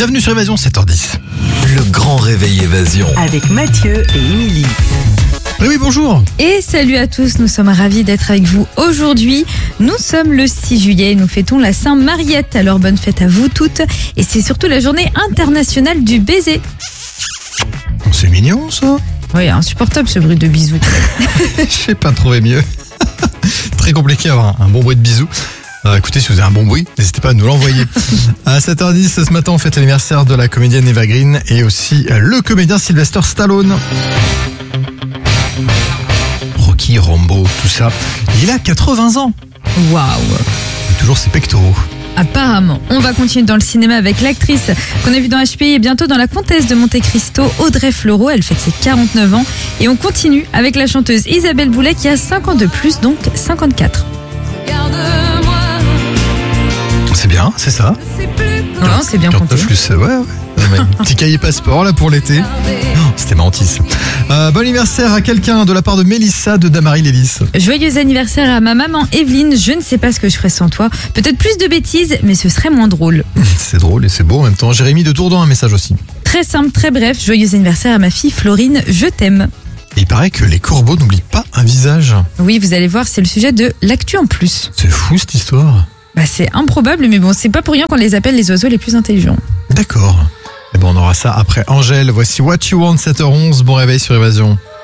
Bienvenue sur Évasion, 7h10. Le grand réveil Évasion. Avec Mathieu et Émilie. Oui, bonjour. Et salut à tous, nous sommes ravis d'être avec vous aujourd'hui. Nous sommes le 6 juillet, nous fêtons la Saint-Mariette, alors bonne fête à vous toutes. Et c'est surtout la journée internationale du baiser. C'est mignon ça. Oui, insupportable ce bruit de bisous. Je sais pas trouver mieux. Très compliqué d'avoir un bon bruit de bisous. Écoutez, si vous avez un bon bruit, n'hésitez pas à nous l'envoyer. À 7h10, ce matin, on fête l'anniversaire de la comédienne Eva Green et aussi le comédien Sylvester Stallone. Rocky, Rambo, tout ça. Il a 80 ans. Waouh. Il a toujours ses pectoraux. Apparemment, on va continuer dans le cinéma avec l'actrice qu'on a vue dans HPI et bientôt dans La Comtesse de Monte Cristo, Audrey Fleurot. Elle fête ses 49 ans. Et on continue avec la chanteuse Isabelle Boulet qui a 5 ans de plus, donc 54. C'est bien, c'est ça. Non, c'est bien compté. Plus, ouais. Petit cahier passeport là pour l'été. Oh, c'était mentis. Bon anniversaire à quelqu'un de la part de Mélissa de Damary Lévis. Joyeux anniversaire à ma maman Evelyne. Je ne sais pas ce que je ferais sans toi. Peut-être plus de bêtises, mais ce serait moins drôle. C'est drôle et c'est beau en même temps. Jérémy de Tourdon, un message aussi. Très simple, très bref. Joyeux anniversaire à ma fille Florine. Je t'aime. Et il paraît que les corbeaux n'oublient pas un visage. Oui, vous allez voir, c'est le sujet de l'actu en plus. C'est fou cette histoire. C'est improbable, mais bon, c'est pas pour rien qu'on les appelle les oiseaux les plus intelligents. D'accord. Et bon, on aura ça après Angèle. Voici What You Want, 7h11. Bon réveil sur Évasion.